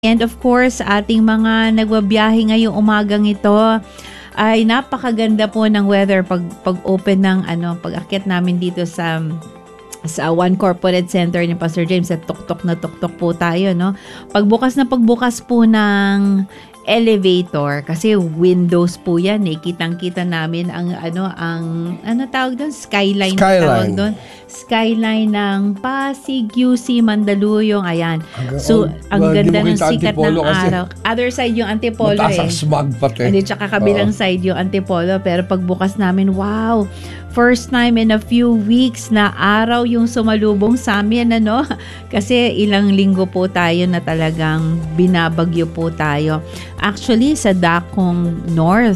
And of course, ating mga nagbabiyahe ngayong umagang ito ay napakaganda po ng weather pag-open ng pag-akyat namin dito sa One Corporate Center ni Pastor James at tuktok na tuktok po tayo, no? Pagbukas po ng elevator kasi windows po yan eh. Kitang-kita namin ang tawag doon? Skyline. Tawag doon. Skyline ng Pasig, QC, Mandaluyong. Ayan. So, ang ganda ng sikat ng araw. Other side yung Antipolo eh. Mataas ang smog pati. Hindi, tsaka kabilang side yung Antipolo. Pero pagbukas namin, wow! First time in a few weeks na araw yung sumalubong sa amin, ano? Kasi ilang linggo po tayo na talagang binabagyo po tayo. Actually, sa Dakong North,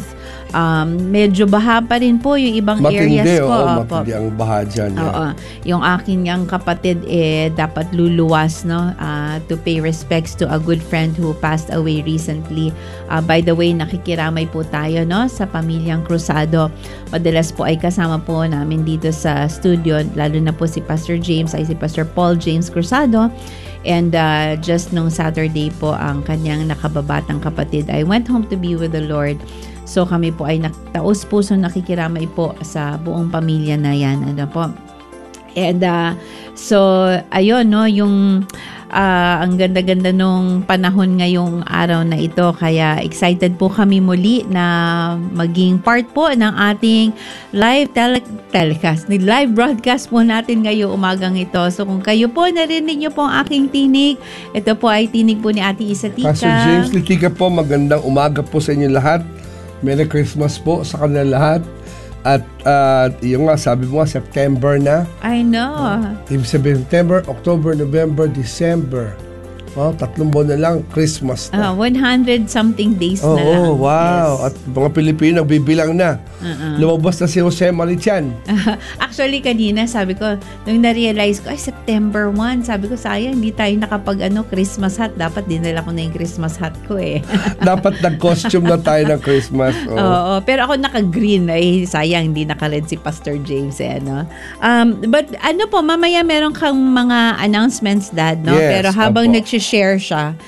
medyo baha pa rin po yung ibang areas ko. Matindi ang baha dyan. Oo. Yung aking yung kapatid dapat luluwas, no? To pay respects to a good friend who passed away recently. By the way, nakikiramay po tayo, no? Sa pamilyang Cruzado. Madalas po ay kasama po namin dito sa studio, lalo na po si Pastor James, ay si Pastor Paul James Cruzado. And just nung Saturday po, ang kanyang nakababatang kapatid ay went home to be with the Lord. So kami po ay taos-puso nakikiramay po sa buong pamilya na yan. Ano po? And so ayun, no, yung ang ganda-ganda nung panahon ngayong araw na ito, kaya excited po kami muli na maging part po ng ating live telecast, live broadcast po natin ngayong umagang ito. So kung kayo po narinig niyo po ang aking tinig, ito po ay tinig po ni Ate Isa Tika. Pastor James Litika po, magandang umaga po sa inyo lahat. Merry Christmas po sa kanila lahat. At yung nga, sabi mo nga, September na. I know. September, October, November, December. 3 buwan na lang, Christmas na. 100 something days na lang. Oh, wow. Yes. At mga Pilipino, bibilang na. Lumabas na si Jose Marichan. Actually, kanina, sabi ko, nung na-realize ko, September 1, sabi ko, sayang, hindi tayo nakapag Christmas hat. Dapat dinala ko na yung Christmas hat ko eh. Dapat nag-costume na tayo ng Christmas. Oo, pero ako naka-green. Ay, sayang, hindi naka-red si Pastor James eh, no? But ano po, mamaya meron kang mga announcements, Dad, no? Yes, pero habang share siya.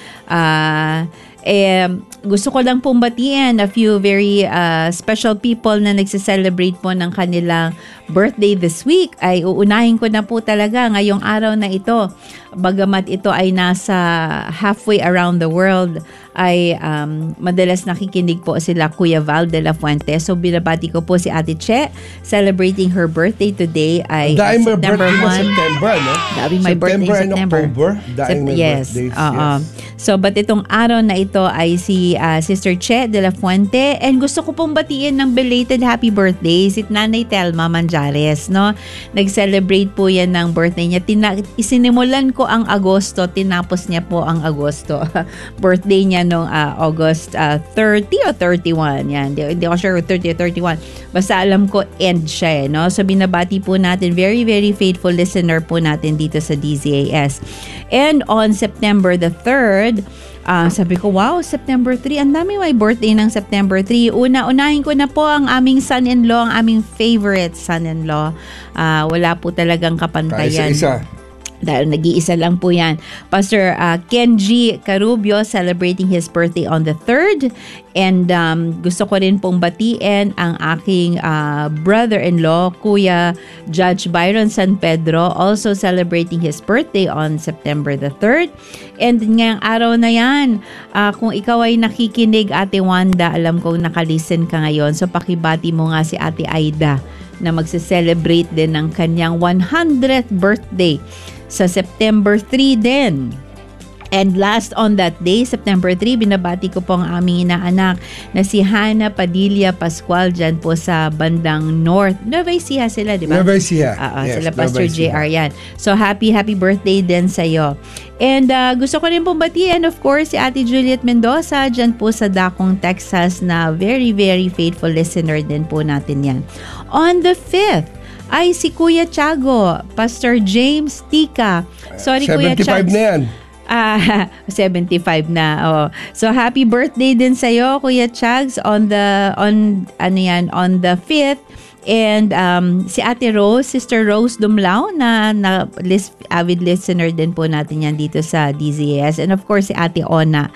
Gusto ko lang pong batiin a few very special people na nagse-celebrate po ng kanilang birthday this week. Ay uunahin ko na po talaga ngayong araw na ito. Bagamat ito ay nasa halfway around the world, ay madalas nakikinig po sila Kuya Val de la Fuente. So binabati ko po si Ate Che, celebrating her birthday today ay September 1. September, no? Daing my birthday in September. October. Daing my birthdays. Yes. So, but itong araw na ito ay si Sister Che de la Fuente, and gusto ko pong batiin ng belated happy birthday si Nanay Telma Manjares, no? Nag-celebrate po yan ng birthday niya. Isinimulan ko ang Agosto, tinapos niya po ang Agosto. Birthday niya noong August 30 o 31. Yan. Hindi ako sure 30 o 31. Basta alam ko end siya, no? So, binabati po natin, very, very faithful listener po natin dito sa DZAS. And on September the 3rd, sabi ko, wow, September 3. Ang dami may birthday ng September 3. Unahin ko na po ang aming son-in-law, ang aming favorite son-in-law. Wala po talagang kapantayan. Isa-isa. Dahil nag-iisa lang po yan. Pastor Kenji Carubio celebrating his birthday on the 3rd. And gusto ko rin pong batiin ang aking brother-in-law, Kuya Judge Byron San Pedro, also celebrating his birthday on September the 3rd. And ngayong araw na yan, kung ikaw ay nakikinig, Ate Wanda, alam kong nakalisten ka ngayon. So pakibati mo nga si Ate Aida na magse-celebrate din ng kanyang 100th birthday sa September 3 din. And last on that day, September 3, binabati ko po ang aming inaanak na si Hannah Padilla Pascual dyan po sa bandang North. Nueva Ecija sila, di ba? Nueva Ecija. Yes, sila Pastor JR yan. So happy birthday din sa'yo. And gusto ko rin pong batiin, of course, si Ate Juliet Mendoza dyan po sa Dakong, Texas, na very, very faithful listener din po natin yan. On the 5th, ay si Kuya Tiago, Pastor James Tika. Sorry, Kuya Tiago. 75 na yan. 75 na. Oh. So happy birthday din sa iyo, Kuya Chags, on the 5th. And si Ate Rose, Sister Rose Dumlao, na avid listener din po natin yan dito sa DZAS. And of course, si Ate Ona